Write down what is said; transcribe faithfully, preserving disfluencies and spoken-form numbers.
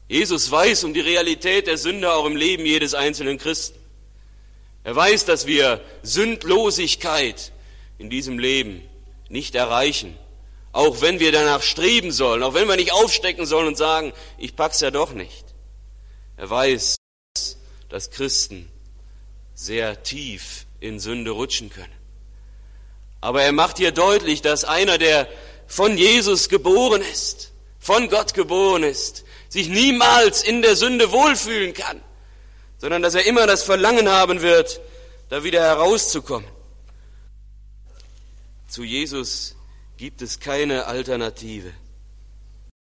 Jesus weiß um die Realität der Sünde auch im Leben jedes einzelnen Christen. Er weiß, dass wir Sündlosigkeit in diesem Leben nicht erreichen, auch wenn wir danach streben sollen, auch wenn wir nicht aufstecken sollen und sagen, ich pack's ja doch nicht. Er weiß, dass Christen sehr tief in Sünde rutschen können. Aber er macht hier deutlich, dass einer, der von Jesus geboren ist, von Gott geboren ist, sich niemals in der Sünde wohlfühlen kann, sondern dass er immer das Verlangen haben wird, da wieder herauszukommen. Zu Jesus gibt es keine Alternative.